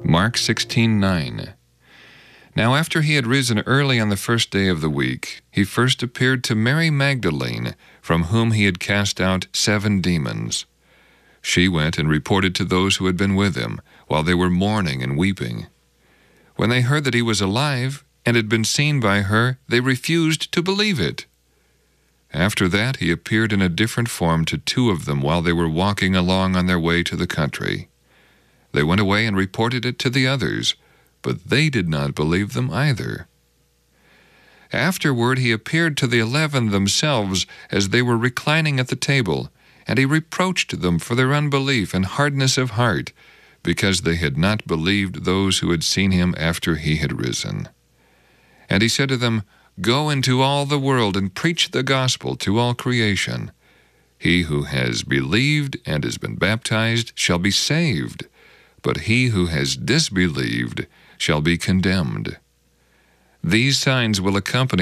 Mark 16:9. Now after he had risen early on the first day of the week, he first appeared to Mary Magdalene, from whom he had cast out 7 demons. She went and reported to those who had been with him, while they were mourning and weeping. When they heard that he was alive and had been seen by her, they refused to believe it. After that he appeared in a different form to 2 of them while they were walking along on their way to the country. They went away and reported it to the others, but they did not believe them either. Afterward he appeared to the 11 themselves as they were reclining at the table, and he reproached them for their unbelief and hardness of heart, because they had not believed those who had seen him after he had risen. And he said to them, "Go into all the world and preach the gospel to all creation. He who has believed and has been baptized shall be saved, but he who has disbelieved shall be condemned. These signs will accompany